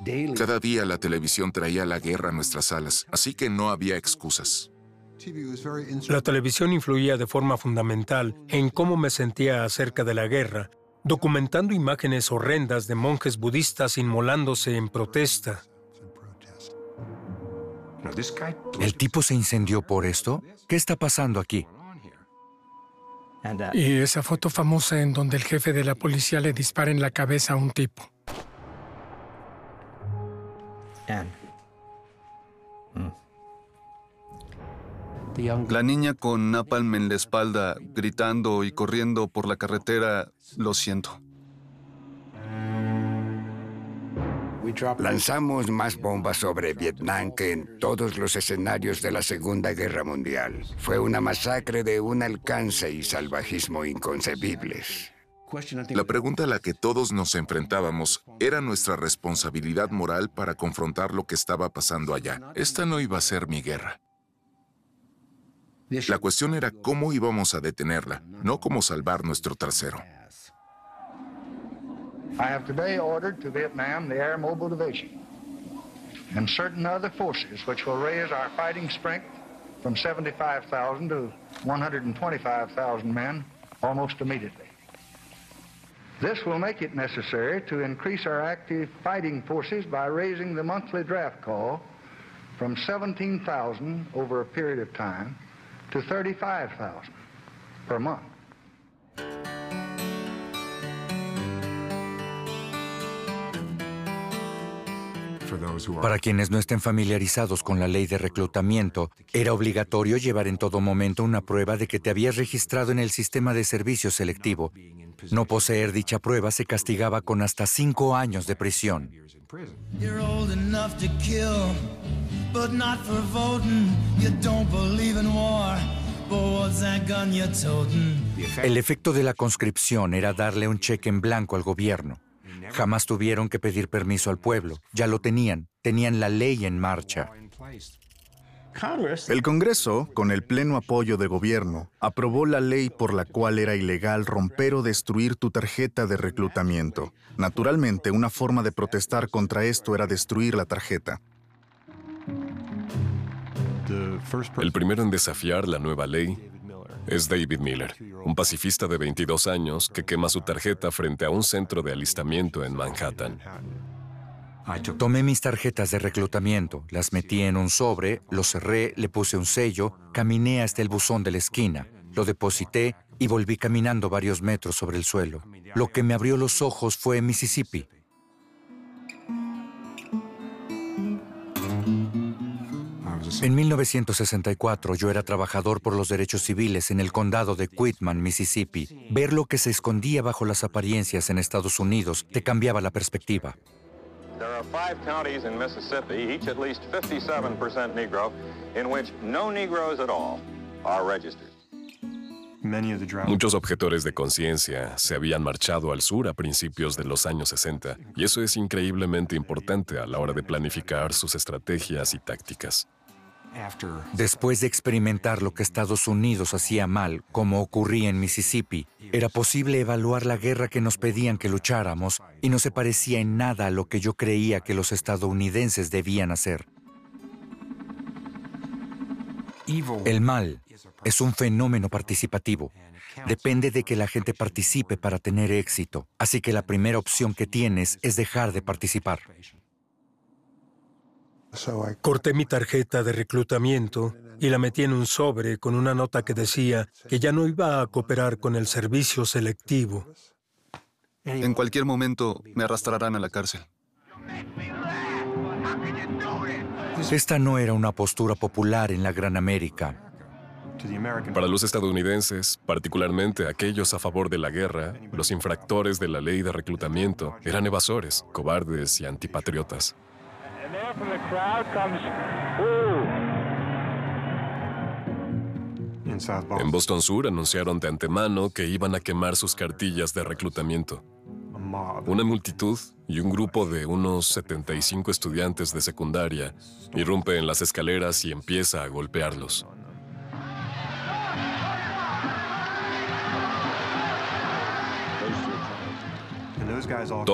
Cada día la televisión traía la guerra a nuestras salas, así que no había excusas. La televisión influía de forma fundamental en cómo me sentía acerca de la guerra, documentando imágenes horrendas de monjes budistas inmolándose en protesta. ¿El tipo se incendió por esto? ¿Qué está pasando aquí? Y esa foto famosa en donde el jefe de la policía le dispara en la cabeza a un tipo. La niña con napalm en la espalda, gritando y corriendo por la carretera, lo siento. Lanzamos más bombas sobre Vietnam que en todos los escenarios de la Segunda Guerra Mundial. Fue una masacre de un alcance y salvajismo inconcebibles. La pregunta a la que todos nos enfrentábamos era nuestra responsabilidad moral para confrontar lo que estaba pasando allá. Esta no iba a ser mi guerra. La cuestión era cómo íbamos a detenerla, no cómo salvar nuestro trasero. I have today ordered to Vietnam the Air Mobile Division and certain other forces which will raise our fighting strength from 75,000 to 125,000 men almost immediately. This will make it necessary to increase our active fighting forces by raising the monthly draft call from 17,000 over a period of time to 35,000 per month. Para quienes no estén familiarizados con la ley de reclutamiento, era obligatorio llevar en todo momento una prueba de que te habías registrado en el sistema de servicio selectivo. No poseer dicha prueba se castigaba con hasta 5 años de prisión. El efecto de la conscripción era darle un cheque en blanco al gobierno. Jamás tuvieron que pedir permiso al pueblo. Ya lo tenían la ley en marcha. El Congreso, con el pleno apoyo del gobierno, aprobó la ley por la cual era ilegal romper o destruir tu tarjeta de reclutamiento. Naturalmente, una forma de protestar contra esto era destruir la tarjeta. El primero en desafiar la nueva ley es David Miller, un pacifista de 22 años que quema su tarjeta frente a un centro de alistamiento en Manhattan. Tomé mis tarjetas de reclutamiento, las metí en un sobre, lo cerré, le puse un sello, caminé hasta el buzón de la esquina, lo deposité y volví caminando varios metros sobre el suelo. Lo que me abrió los ojos fue Mississippi. En 1964 yo era trabajador por los derechos civiles en el condado de Quitman, Mississippi. Ver lo que se escondía bajo las apariencias en Estados Unidos te cambiaba la perspectiva. There are 5 counties in Mississippi, each at least 57% Negro, in which no Negroes at all are registered. Muchos objetores de conciencia se habían marchado al sur a principios de los años 60, y eso es increíblemente importante a la hora de planificar sus estrategias y tácticas. Después de experimentar lo que Estados Unidos hacía mal, como ocurría en Mississippi, era posible evaluar la guerra que nos pedían que lucháramos y no se parecía en nada a lo que yo creía que los estadounidenses debían hacer. El mal es un fenómeno participativo. Depende de que la gente participe para tener éxito. Así que la primera opción que tienes es dejar de participar. Corté mi tarjeta de reclutamiento y la metí en un sobre con una nota que decía que ya no iba a cooperar con el servicio selectivo. En cualquier momento me arrastrarán a la cárcel. Esta no era una postura popular en la Gran América. Para los estadounidenses, particularmente aquellos a favor de la guerra, los infractores de la ley de reclutamiento eran evasores, cobardes y antipatriotas. En Boston Sur anunciaron de antemano que iban a quemar sus cartillas de reclutamiento. Una multitud y un grupo de unos 75 estudiantes de secundaria irrumpe en las escaleras y empieza a golpearlos.